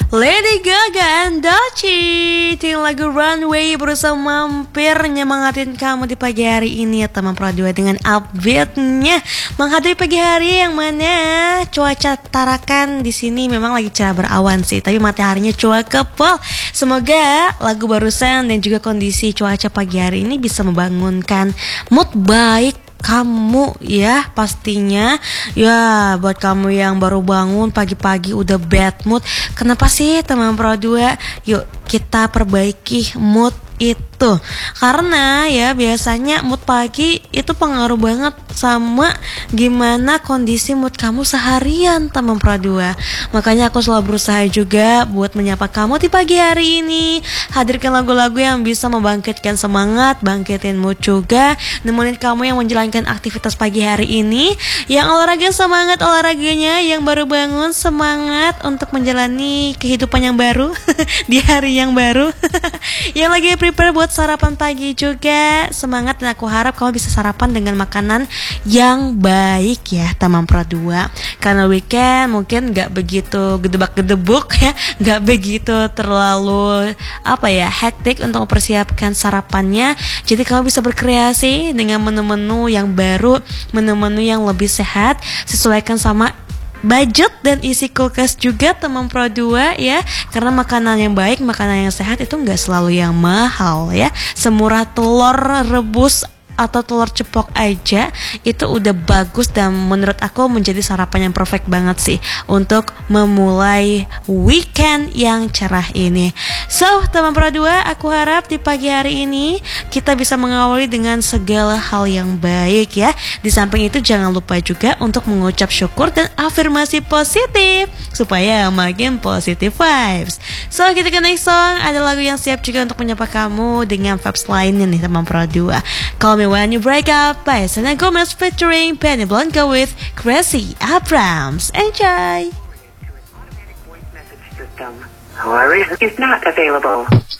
Lady Gaga and Doechii dengan lagu Runway berusaha mampir nyemangatin kamu di pagi hari ini ya teman Pro 2 dengan update-nya menghadapi pagi hari yang mana cuaca Tarakan di sini memang lagi cerah berawan sih, tapi mataharinya cuakepol. Semoga lagu barusan dan juga kondisi cuaca pagi hari ini bisa membangunkan mood baik kamu ya pastinya. Ya buat kamu yang baru bangun pagi-pagi udah bad mood, kenapa sih teman Pro 2? Yuk kita perbaiki mood itu, karena ya biasanya mood pagi itu pengaruh banget sama gimana kondisi mood kamu seharian teman Pro 2. Makanya aku selalu berusaha juga buat menyapa kamu di pagi hari ini, hadirkan lagu-lagu yang bisa membangkitkan semangat, bangkitin mood juga, nemenin kamu yang menjalankan aktivitas pagi hari ini. Yang olahraga semangat olahraganya, yang baru bangun semangat untuk menjalani kehidupan yang baru di hari yang baru. Yang lagi prepare buat sarapan pagi juga semangat, dan aku harap kamu bisa sarapan dengan makanan yang baik ya teman Pro 2. Karena weekend mungkin gak begitu gedebak-gedebuk ya, gak begitu terlalu hektik untuk mempersiapkan sarapannya. Jadi kamu bisa berkreasi dengan menu-menu yang baru, menu-menu yang lebih sehat, sesuaikan sama budget dan isi kulkas juga teman Pro 2 ya. Karena makanan yang baik, makanan yang sehat itu gak selalu yang mahal ya. Semurah telur rebus atau telur ceplok aja itu udah bagus, dan menurut aku menjadi sarapan yang perfect banget sih untuk memulai weekend yang cerah ini. So teman Pro 2, aku harap di pagi hari ini kita bisa mengawali dengan segala hal yang baik ya. Di samping itu jangan lupa juga untuk mengucap syukur dan afirmasi positif supaya makin positive vibes. So kita ke next song, ada lagu yang siap juga untuk menyapa kamu dengan vibes lainnya nih teman Pro 2. Call Me When You Break Up by Selena Gomez featuring Benny Blanco with Gracie Abrams. Enjoy! However, is not available.